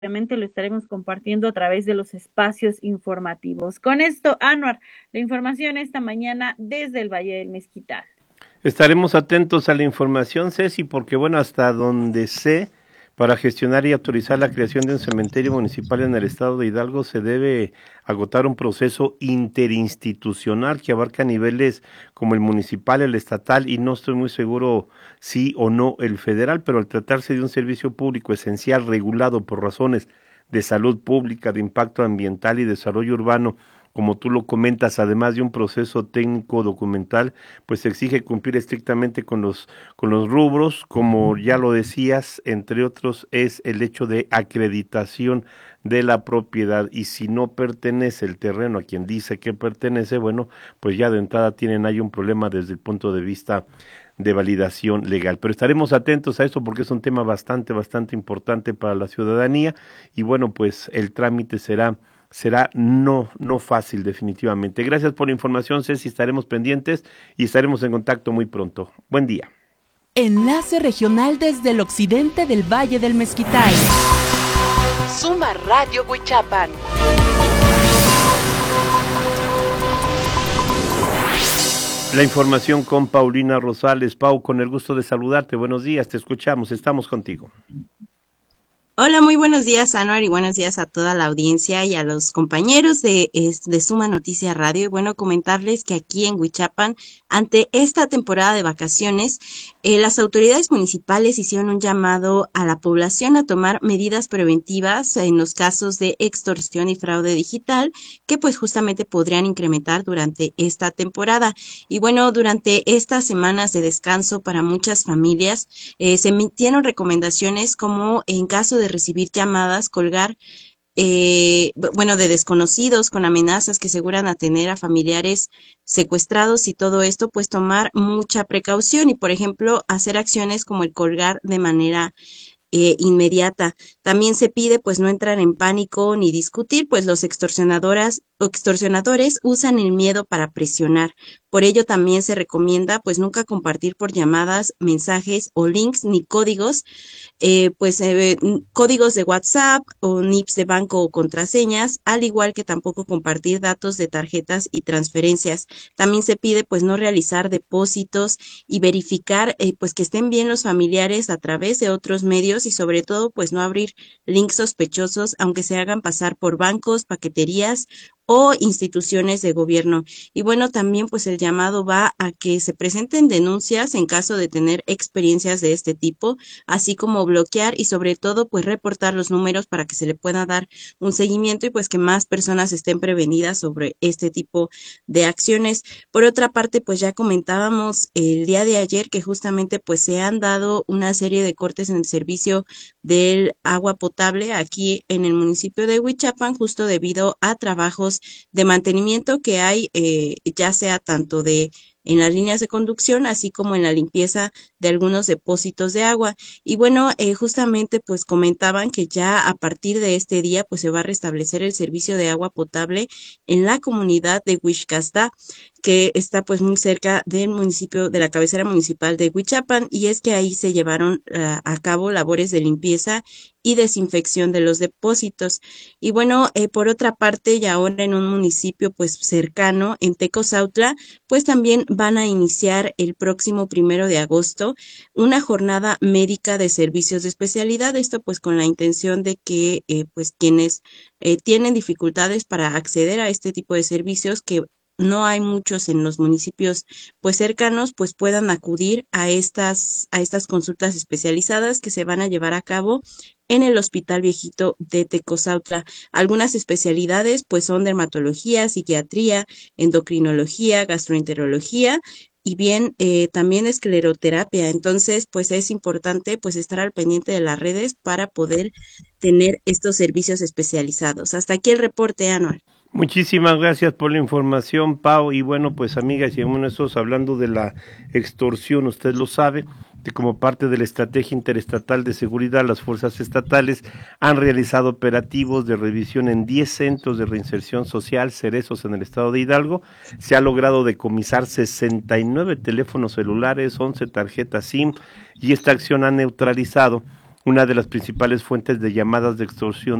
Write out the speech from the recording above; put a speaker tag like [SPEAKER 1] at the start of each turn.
[SPEAKER 1] obviamente lo estaremos compartiendo a través de los espacios informativos. Con esto, Anuar, la información esta mañana desde el Valle del Mezquital.
[SPEAKER 2] Estaremos atentos a la información, Ceci, porque bueno, hasta donde sé, para gestionar y autorizar la creación de un cementerio municipal en el estado de Hidalgo se debe agotar un proceso interinstitucional que abarca niveles como el municipal, el estatal y no estoy muy seguro sí o no el federal, pero al tratarse de un servicio público esencial regulado por razones de salud pública, de impacto ambiental y desarrollo urbano, como tú lo comentas, además de un proceso técnico documental, pues se exige cumplir estrictamente con los rubros, como ya lo decías, entre otros es el hecho de acreditación de la propiedad y si no pertenece el terreno a quien dice que pertenece, bueno, pues ya de entrada tienen ahí un problema desde el punto de vista de validación legal. Pero estaremos atentos a esto porque es un tema bastante importante para la ciudadanía y bueno, pues el trámite será no fácil definitivamente. Gracias por la información, Ceci, estaremos pendientes y estaremos en contacto muy pronto. Buen día.
[SPEAKER 3] Enlace regional desde el occidente del Valle del Mezquital. Suma Radio Huichapan.
[SPEAKER 2] La información con Paulina Rosales. Pau, con el gusto de saludarte. Buenos días, te escuchamos, estamos contigo.
[SPEAKER 4] Hola, muy buenos días, Anuar, y buenos días a toda la audiencia y a los compañeros de Suma Noticia Radio. Y bueno, comentarles que aquí en Huichapan, ante esta temporada de vacaciones, las autoridades municipales hicieron un llamado a la población a tomar medidas preventivas en los casos de extorsión y fraude digital, que pues justamente podrían incrementar durante esta temporada. Y bueno, durante estas semanas de descanso para muchas familias, se emitieron recomendaciones como en caso de recibir llamadas, colgar, de desconocidos con amenazas que aseguran a tener a familiares secuestrados y todo esto, pues tomar mucha precaución y, por ejemplo, hacer acciones como el colgar de manera inmediata. También se pide pues no entrar en pánico ni discutir, pues los extorsionadores usan el miedo para presionar. Por ello también se recomienda pues nunca compartir por llamadas, mensajes o links ni códigos, códigos de WhatsApp o NIPs de banco o contraseñas, al igual que tampoco compartir datos de tarjetas y transferencias. También se pide pues no realizar depósitos y verificar pues que estén bien los familiares a través de otros medios y sobre todo pues no abrir links sospechosos aunque se hagan pasar por bancos, paqueterías o instituciones de gobierno. Y bueno, también pues el llamado va a que se presenten denuncias en caso de tener experiencias de este tipo, así como bloquear y sobre todo pues reportar los números para que se le pueda dar un seguimiento y pues que más personas estén prevenidas sobre este tipo de acciones. Por otra parte, pues ya comentábamos el día de ayer que justamente pues se han dado una serie de cortes en el servicio del agua potable aquí en el municipio de Huichapan, justo debido a trabajos de mantenimiento que hay, ya sea tanto en las líneas de conducción, así como en la limpieza de algunos depósitos de agua. Y bueno, justamente pues comentaban que ya a partir de este día pues se va a restablecer el servicio de agua potable en la comunidad de Huixcastá, que está pues muy cerca del municipio, de la cabecera municipal de Huichapan, y es que ahí se llevaron a cabo labores de limpieza y desinfección de los depósitos. Y bueno, por otra parte, y ahora en un municipio pues cercano, en Tecozautla, pues también van a iniciar el próximo 1 de agosto una jornada médica de servicios de especialidad, esto pues con la intención de que pues quienes tienen dificultades para acceder a este tipo de servicios, que no hay muchos en los municipios pues cercanos, pues puedan acudir a estas consultas especializadas que se van a llevar a cabo en el Hospital Viejito de Tecozautla. Algunas especialidades pues son dermatología, psiquiatría, endocrinología, gastroenterología y bien también escleroterapia. Entonces pues es importante pues estar al pendiente de las redes para poder tener estos servicios especializados. Hasta aquí el reporte, Anual.
[SPEAKER 2] Muchísimas gracias por la información, Pau. Y bueno, pues amigas y amigos, hablando de la extorsión, usted lo sabe, que como parte de la estrategia interestatal de seguridad, las fuerzas estatales han realizado operativos de revisión en 10 centros de reinserción social, cerezos en el estado de Hidalgo. Se ha logrado decomisar 69 teléfonos celulares, 11 tarjetas SIM, y esta acción ha neutralizado una de las principales fuentes de llamadas de extorsión